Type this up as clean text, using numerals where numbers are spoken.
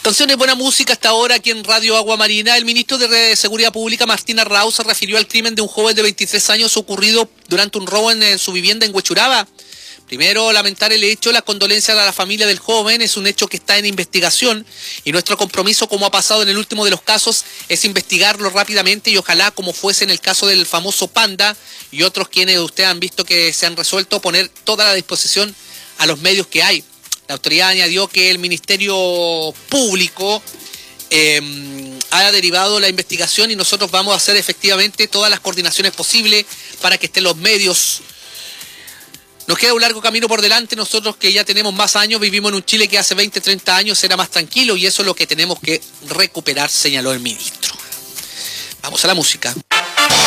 Canciones, buena música hasta ahora aquí en Radio Agua Marina. El ministro de Seguridad Pública, Martín Arrau, se refirió al crimen de un joven de 23 años ocurrido durante un robo en su vivienda en Huechuraba. Primero, lamentar el hecho, las condolencias a la familia del joven, es un hecho que está en investigación y nuestro compromiso, como ha pasado en el último de los casos, es investigarlo rápidamente y ojalá, como fuese en el caso del famoso Panda y otros quienes ustedes han visto que se han resuelto, poner toda la disposición a los medios que hay. La autoridad añadió que el Ministerio Público ha derivado la investigación y nosotros vamos a hacer efectivamente todas las coordinaciones posibles para que estén los medios. Nos queda un largo camino por delante, nosotros que ya tenemos más años, vivimos en un Chile que hace 20, 30 años era más tranquilo y eso es lo que tenemos que recuperar, señaló el ministro. Vamos a la música.